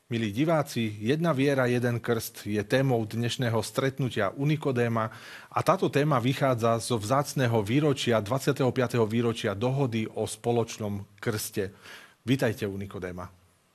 Milí diváci, jedna viera, jeden krst je témou dnešného stretnutia Unikodéma a táto téma vychádza zo vzácneho výročia, 25. výročia dohody o spoločnom krste. Vítajte Unikodéma.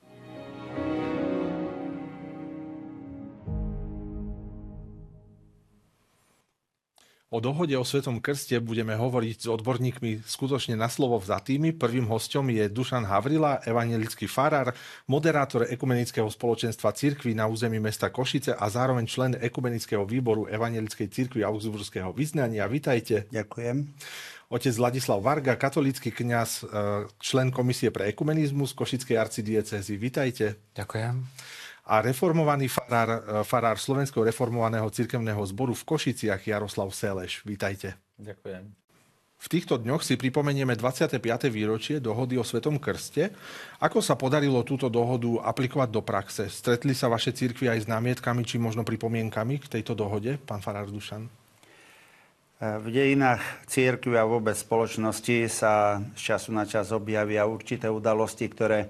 O dohode o Svetom krste budeme hovoriť s odborníkmi skutočne na slovo vzatými. Prvým hosťom je Dušan Havrila, evanjelický farár, moderátor ekumenického spoločenstva cirkvi na území mesta Košice a zároveň člen ekumenického výboru evanjelickej cirkvi augsburského vyznania. Vítajte. Ďakujem. Otec Ladislav Varga, katolícky kňaz, člen komisie pre ekumenizmus Košickej arcidiecézy. Vítajte. Ďakujem. A reformovaný farár Slovenského reformovaného cirkevného zboru v Košiciach Jaroslav Seleš. Vítajte. Ďakujem. V týchto dňoch si pripomenieme 25. výročie dohody o Svetom krste. Ako sa podarilo túto dohodu aplikovať do praxe? Stretli sa vaše cirkvi aj s námietkami či možno pripomienkami k tejto dohode? Pán farár Dušan. V dejinách cirkvi a vôbec spoločnosti sa z času na čas objavia určité udalosti, ktoré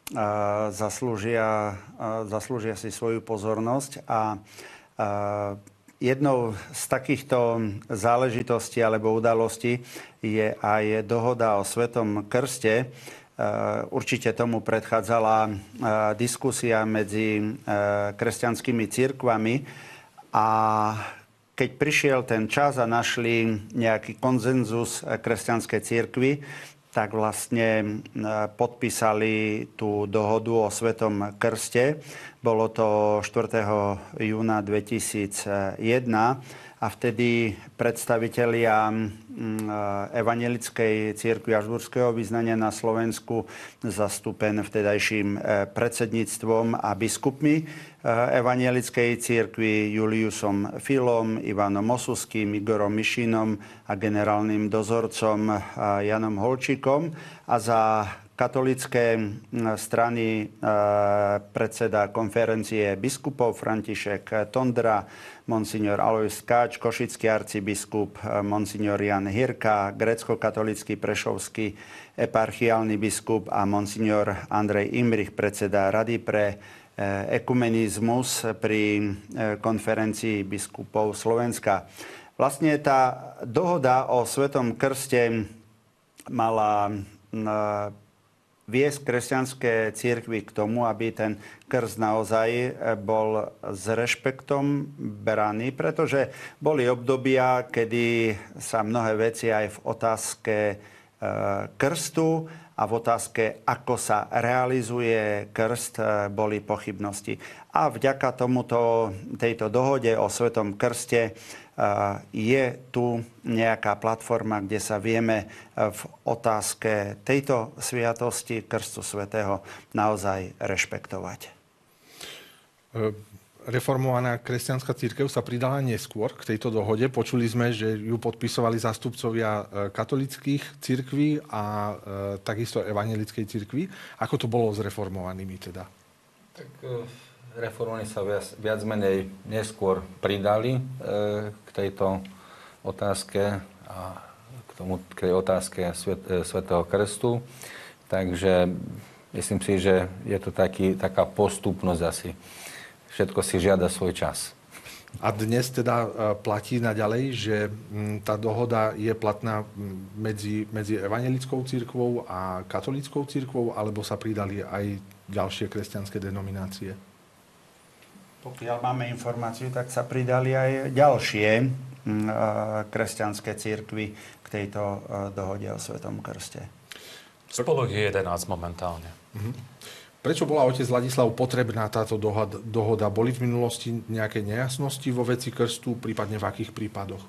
zaslúžia si svoju pozornosť a jednou z takýchto záležitostí alebo udalostí je aj dohoda o Svetom krste. Určite tomu predchádzala diskusia medzi kresťanskými cirkvami a keď prišiel ten čas a našli nejaký konsenzus kresťanskej cirkvi, tak vlastne podpísali tú dohodu o Svetom krste. Bolo to 4. júna 2001 a vtedy predstavitelia evanjelickej cirkvi augsburského vyznania na Slovensku, zastúpen vtedajším predsedníctvom a biskupmi evanjelickej cirkvi Juliusom Filom, Ivanom Osuským, Igorom Mišinom a generálnym dozorcom Janom Holčíkom a za katolícke strany predseda konferencie biskupov František Tondra, monsignor Alojz Tkáč, košický arcibiskup, monsignor Jan Hirka, grécko-katolícky prešovský eparchiálny biskup a monsignor Andrej Imrich, predseda Rady pre ekumenizmus pri konferencii biskupov Slovenska. Vlastne tá dohoda o Svetom krste mala viesť kresťanské cirkvi k tomu, aby ten krst naozaj bol s rešpektom braný, pretože boli obdobia, kedy sa mnohé veci aj v otázke krstu a v otázke, ako sa realizuje krst, boli pochybnosti. A vďaka tejto dohode o Svetom krste je tu nejaká platforma, kde sa vieme v otázke tejto sviatosti Krstu svätého naozaj rešpektovať. Reformovaná kresťanská cirkev sa pridala neskôr k tejto dohode. Počuli sme, že ju podpisovali zástupcovia katolíckych cirkví a takisto evanjelickej cirkvi. Ako to bolo s reformovanými teda? Tak reformovaní sa viac menej neskôr pridali k tejto otázke a k tej otázke Svätého krstu. Takže myslím si, že je to taká postupnosť asi. Všetko si žiada svoj čas. A dnes teda platí naďalej, že tá dohoda je platná medzi evanjelickou cirkvou a katolíckou cirkvou, alebo sa pridali aj ďalšie kresťanské denominácie? Pokiaľ máme informáciu, tak sa pridali aj ďalšie kresťanské cirkvy k tejto dohode o Svetom krste. Spolu je 11 momentálne. Prečo bola otec Ladislav potrebná táto dohoda? Boli v minulosti nejaké nejasnosti vo veci krstu, prípadne v akých prípadoch?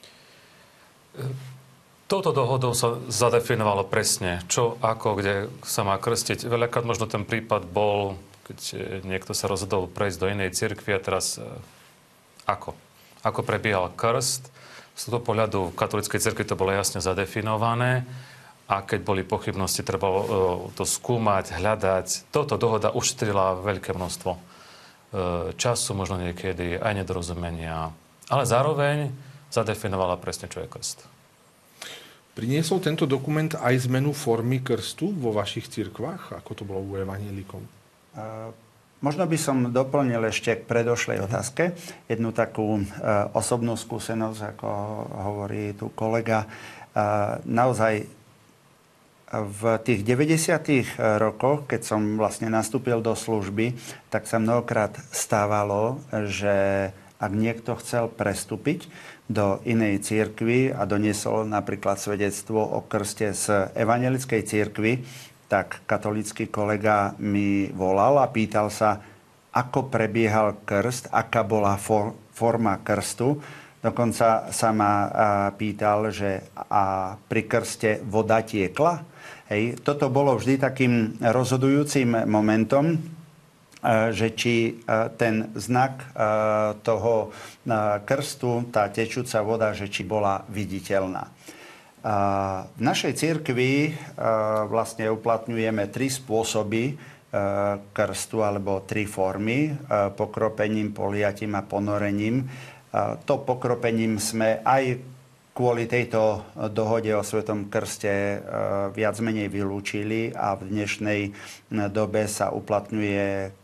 Touto dohodou sa zadefinovalo presne, čo, ako, kde sa má krstiť. Veľakrát možno ten prípad bol, keď niekto sa rozhodol prejsť do inej cirkvi a teraz ako prebiehal krst. Z toho pohľadu v katolíckej cirkvi to bolo jasne zadefinované. A keď boli pochybnosti, trebalo to skúmať, hľadať. Toto dohoda ušetrila veľké množstvo času, možno niekedy aj nedorozumenia. Ale zároveň zadefinovala presne, čo je krst. Priniesol tento dokument aj zmenu formy krstu vo vašich cirkvách? Ako to bolo u evanjelikov? Možno by som doplnil ešte k predošlej otázke jednu takú osobnú skúsenosť, ako hovorí tu kolega. Naozaj v tých 90. rokoch, keď som vlastne nastúpil do služby, tak sa mnohokrát stávalo, že ak niekto chcel prestúpiť do inej cirkvi a doniesol napríklad svedectvo o krste z evanjelickej cirkvi, tak katolícky kolega mi volal a pýtal sa, ako prebiehal krst, aká bola forma krstu. Dokonca sa ma pýtal, že a pri krste voda tiekla. Hej. Toto bolo vždy takým rozhodujúcim momentom, že či ten znak toho krstu, tá tečúca voda, že či bola viditeľná. V našej cirkvi vlastne uplatňujeme 3 spôsoby krstu, alebo 3 formy, pokropením, poliatím a ponorením. To pokropením sme aj kvôli tejto dohode o Svetom krste viac menej vylúčili a v dnešnej dobe sa uplatňuje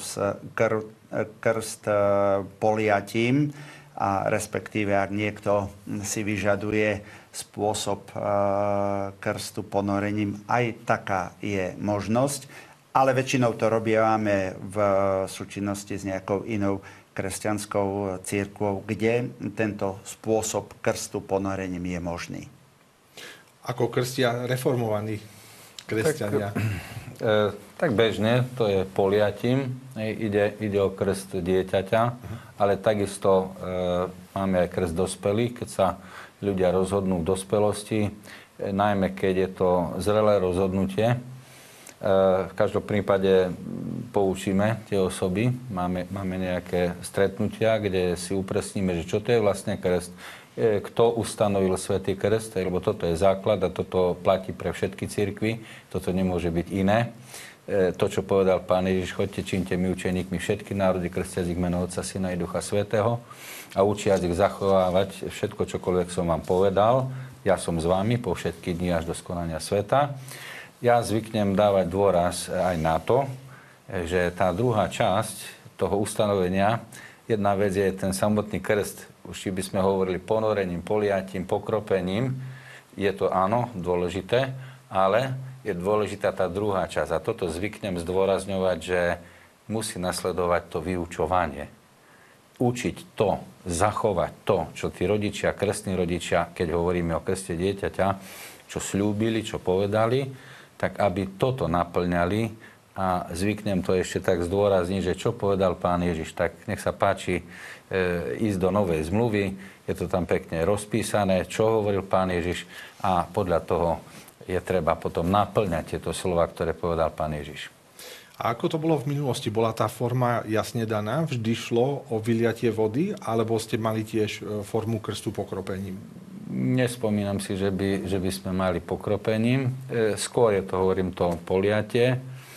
krst poliatím, a respektíve ak niekto si vyžaduje spôsob krstu ponorením, aj taká je možnosť, ale väčšinou to robíme v súčinnosti s nejakou inou kresťanskou cirkvou, kde tento spôsob krstu ponorením je možný. Ako krstia reformovaní kresťania? Tak bežne, to je poliatím, ide o krst dieťaťa, ale takisto máme aj krst dospelých, keď sa ľudia rozhodnú v dospelosti, najmä keď je to zrelé rozhodnutie. V každom prípade poučíme tie osoby, máme nejaké stretnutia, kde si upresníme, že čo to je vlastne krst, kto ustanovil Svätý krst, lebo toto je základ a toto platí pre všetky cirkvi, toto nemôže byť iné. To, čo povedal Pán Ježiš, choďte, čínte mi učeníkmi všetky národy, krstiac ich meno Otca, Syna i Ducha Svätého a učiac ich zachovávať všetko, čokoľvek som vám povedal. Ja som s vami po všetky dni až do skonania sveta. Ja zvyknem dávať dôraz aj na to, že tá druhá časť toho ustanovenia, jedna vec je ten samotný krst, už či by sme hovorili ponorením, poliatím, pokropením, je to áno, dôležité, ale je dôležitá tá druhá časť. A toto zvyknem zdôrazňovať, že musí nasledovať to vyučovanie. Učiť to, zachovať to, čo tí rodičia, krstní rodičia, keď hovoríme o krste dieťaťa, čo sľúbili, čo povedali, tak aby toto naplňali. A zvyknem to ešte tak zdôrazniť, že čo povedal Pán Ježiš, tak nech sa páči ísť do novej zmluvy, je to tam pekne rozpísané, čo hovoril Pán Ježiš a podľa toho je treba potom naplňať tieto slova, ktoré povedal Pán Ježiš. A ako to bolo v minulosti? Bola tá forma jasne daná? Vždy šlo o vyliatie vody? Alebo ste mali tiež formu krstu pokropením? Nespomínam si, že by sme mali pokropením. Skôr je to, hovorím, to poliatie,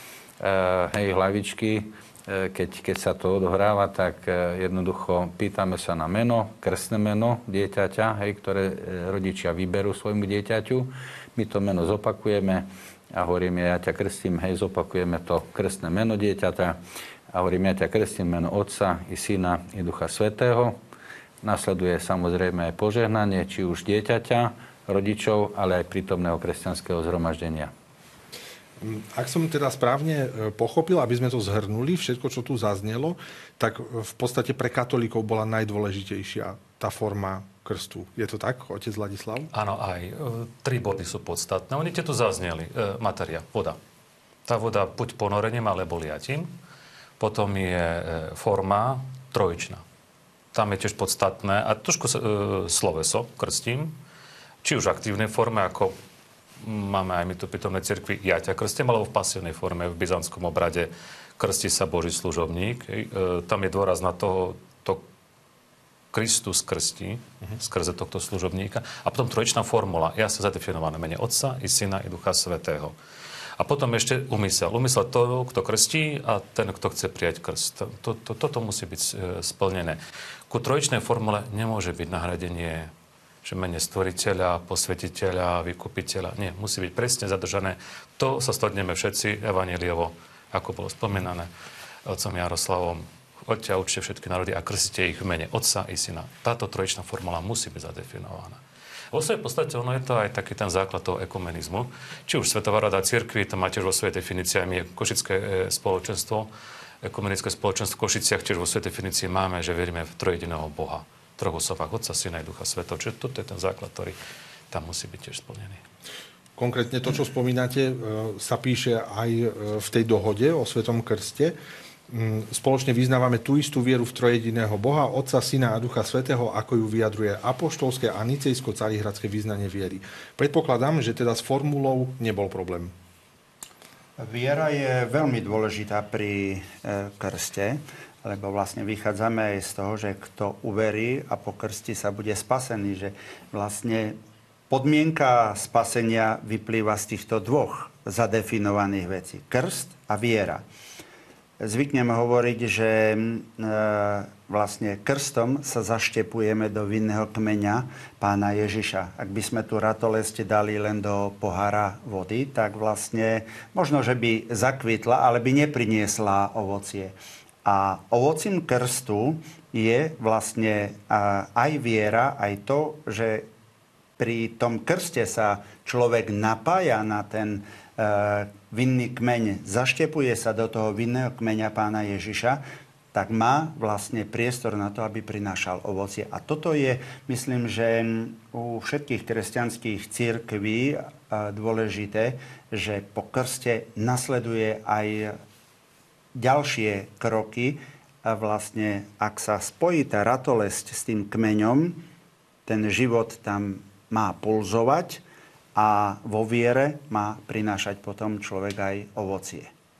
hlavičky. Keď sa to odohráva, tak jednoducho pýtame sa na meno, krstné meno dieťaťa, ktoré rodičia vyberú svojmu dieťaťu. My to meno zopakujeme a hovoríme, ja ťa krstím, zopakujeme to krstné meno dieťaťa a hovorím, ja ťa krstím meno Otca i Syna i Ducha Svätého. Nasleduje samozrejme aj požehnanie, či už dieťaťa, rodičov, ale aj prítomného kresťanského zhromaždenia. Ak som teda správne pochopil, aby sme to zhrnuli, všetko, čo tu zaznelo, tak v podstate pre katolíkov bola najdôležitejšia tá forma krstu. Je to tak, otec Ladislav? Áno, aj 3 body sú podstatné. Oni tie tu zazneli. Materia, voda. Tá voda buď ponorením, alebo liatím. Potom je forma trojičná. Tam je tiež podstatné, a trošku sloveso, krstím, či už v aktívnej forme, ako máme aj my tu prítomnej cirkvi, ja ťa krstím, alebo v pasívnej forme, v byzantskom obrade krstí sa Boží služobník. Tam je dôraz na to Kristus krstí, skrze tohto služobníka. A potom trojičná formula, jasne zadefinované mene Otca i Syna i Ducha Svätého. A potom ešte úmysel. Úmysel toho, kto krstí a ten, kto chce prijať krst. Toto musí byť splnené. Ku trojičnej formule nemôže byť nahradenie, že mene stvoriteľa, posvetiteľa, vykupiteľa. Nie, musí byť presne zadržané. To sa stodneme všetci evanjeliovo, ako bolo spomínané. otcom Jaroslavom: choďte a učte všetky národy a krstite ich v mene Otca i Syna. Táto trojičná formula musí byť zadefinovaná. Vo svojej podstate ono je to aj taký ten základ toho ekumenizmu. Či už Svetová rada cirkvi, to má tiež vo svojej definícii, my Košické spoločenstvo, ekumenické spoločenstvo v Košiciach, tiež vo svojej definícii máme, že veríme v trojediného Boha, troch osobách, Otca, Syna i Ducha Svätého. Čiže toto je ten základ, ktorý tam musí byť tiež splnený. Konkrétne to, čo spomínate, sa píše aj v tej dohode o Svetom krste. Spoločne vyznávame tú istú vieru v trojediného Boha, Otca, Syna a Ducha Svätého, ako ju vyjadruje apoštolské a nicejsko-carihradské vyznanie viery. Predpokladám, že teda s formulou nebol problém. Viera je veľmi dôležitá pri krste, lebo vlastne vychádzame aj z toho, že kto uverí a po krsti sa bude spasený, že vlastne podmienka spasenia vyplýva z týchto dvoch zadefinovaných vecí. Krst a viera. Zvykneme hovoriť, že vlastne krstom sa zaštepujeme do vinného kmeňa Pána Ježiša. Ak by sme tu ratolesť dali len do pohára vody, tak vlastne možno, že by zakvitla, ale by nepriniesla ovocie. A ovocím krstu je vlastne aj viera, aj to, že pri tom krste sa človek napája na ten vinný kmeň, zaštepuje sa do toho vinného kmeňa Pána Ježiša, tak má vlastne priestor na to, aby prinášal ovocie. A toto je, myslím, že u všetkých kresťanských cirkví dôležité, že po krste nasleduje aj ďalšie kroky. A vlastne, ak sa spojí tá ratolesť s tým kmeňom, ten život tam má pulzovať, a vo viere má prinášať potom človek aj ovocie.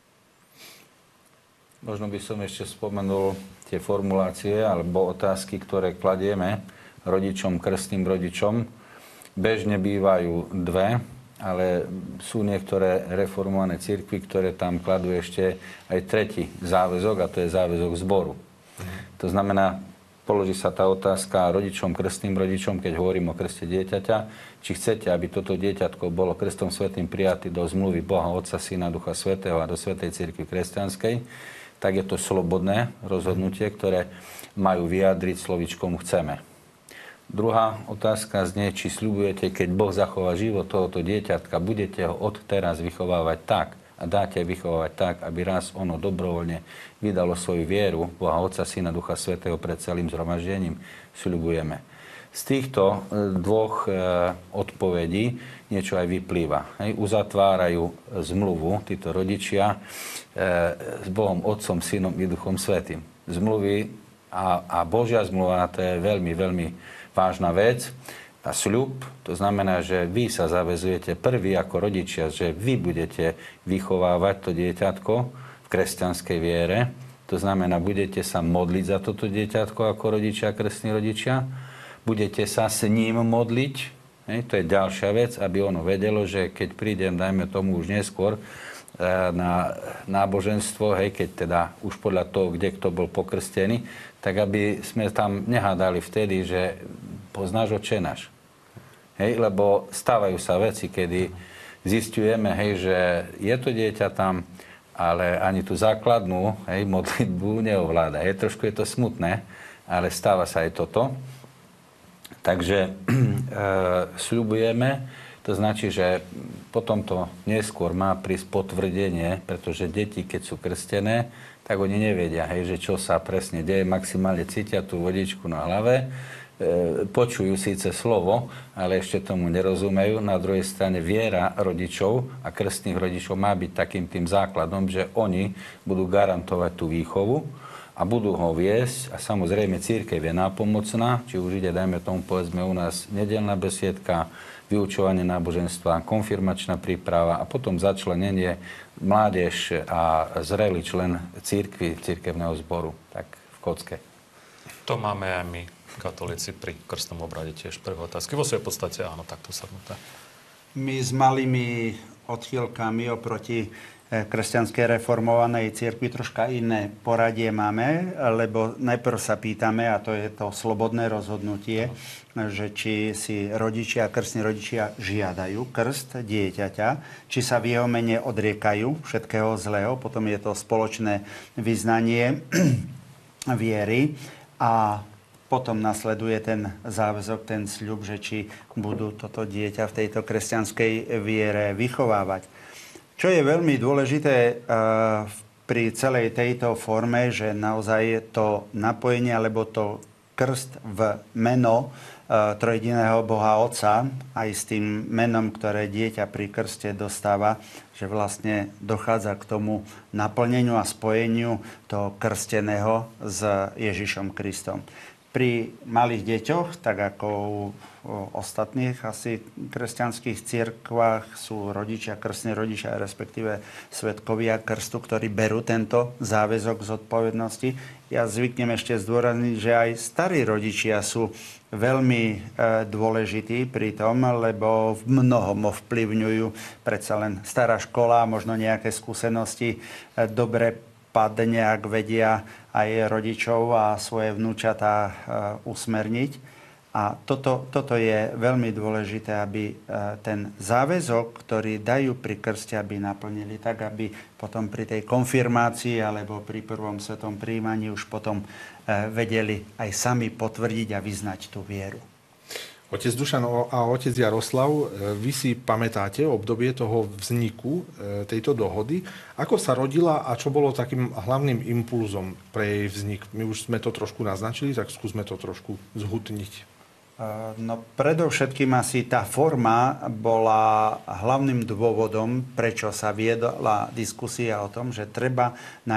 Možno by som ešte spomenul tie formulácie alebo otázky, ktoré kladieme rodičom, krstným rodičom. Bežne bývajú dve, ale sú niektoré reformované cirkvi, ktoré tam kladú ešte aj tretí záväzok, a to je záväzok zboru. To znamená, položí sa tá otázka rodičom, krstným rodičom, keď hovorím o krste dieťaťa, či chcete, aby toto dieťatko bolo krstom svätým prijatý do zmluvy Boha, Otca, Syna, Ducha Svätého a do Svätej cirkvi kresťanskej, tak je to slobodné rozhodnutie, ktoré majú vyjadriť slovíčkom chceme. Druhá otázka znie, či sľubujete, keď Boh zachová život tohoto dieťatka, budete ho od teraz vychovávať tak a dáte vychovávať tak, aby raz ono dobrovoľne vydalo svoju vieru Boha, Otca, Syna, Ducha Svätého pred celým zhromaždením, sľubujeme. Z týchto dvoch odpovedí niečo aj vyplýva. Uzatvárajú zmluvu títo rodičia s Bohom, Otcom, Synom i Duchom Svätým. Zmluvy a Božia zmluva, to je veľmi, veľmi vážna vec. A sľub, to znamená, že vy sa zaväzujete prví ako rodičia, že vy budete vychovávať to dieťatko v kresťanskej viere. To znamená, budete sa modliť za toto dieťatko ako rodičia, krstní rodičia. Budete sa s ním modliť. To je ďalšia vec, aby ono vedelo, že keď prídem, dajme tomu už neskôr, na náboženstvo, keď teda už podľa toho, kde kto bol pokrstený, tak aby sme tam nehádali vtedy, že poznáš Otče náš. Lebo stávajú sa veci, kedy zisťujeme, že je to dieťa tam, ale ani tú základnú modlitbu neovláda. Trošku je to smutné, ale stáva sa aj toto. Takže sľubujeme, to značí, že potom to neskôr má prísť potvrdenie, pretože deti, keď sú krstené, tak oni nevedia, že čo sa presne deje, maximálne cítia tú vodičku na hlave, počujú síce slovo, ale ešte tomu nerozumejú. Na druhej strane viera rodičov a krstných rodičov má byť takým tým základom, že oni budú garantovať tú výchovu a budú ho viesť. A samozrejme cirkev je nápomocná, či už ide, dajme tomu, povedzme u nás nedeľná besiedka, vyučovanie náboženstva, konfirmačná príprava a potom začlenenie mládež a zrelý člen cirkvi, cirkevného zboru, tak v kocke. To máme aj my, katolíci, pri krstnom obrade tiež prvé otázky. Vo svojej podstate áno, takto sadnuté. My s malými odchýlkami oproti kresťanskej reformovanej cirkvi troška iné poradie máme, lebo najprv sa pýtame, a to je to slobodné rozhodnutie, že či si rodičia, krstní rodičia žiadajú krst dieťaťa, či sa v jeho mene odriekajú všetkého zlého, potom je to spoločné vyznanie viery a potom nasleduje ten záväzok, ten sľub, že či budú toto dieťa v tejto kresťanskej viere vychovávať. Čo je veľmi dôležité pri celej tejto forme, že naozaj to napojenie alebo to krst v meno trojjediného Boha Otca, aj s tým menom, ktoré dieťa pri krste dostáva, že vlastne dochádza k tomu naplneniu a spojeniu toho krsteného s Ježišom Kristom. Pri malých deťoch, tak ako u ostatných asi kresťanských cirkvách, sú rodičia, krstní rodičia, respektíve svedkovia krstu, ktorí berú tento záväzok zodpovednosti. Ja zvyknem ešte zdôrazniť, že aj starí rodičia sú veľmi dôležití pri tom, lebo v mnohom ovplyvňujú predsa len stará škola, možno nejaké skúsenosti dobre padne, ak vedia aj rodičov a svoje vnúčatá usmerniť. A toto je veľmi dôležité, aby ten záväzok, ktorý dajú pri krste, aby naplnili tak, aby potom pri tej konfirmácii alebo pri prvom svetom prijímaní už potom vedeli aj sami potvrdiť a vyznať tú vieru. Otec Dušan a otec Jaroslav, vy si pamätáte obdobie toho vzniku tejto dohody? Ako sa rodila a čo bolo takým hlavným impulzom pre jej vznik? My už sme to trošku naznačili, tak skúsme to trošku zhutniť. No predovšetkým asi tá forma bola hlavným dôvodom, prečo sa viedla diskusia o tom, že treba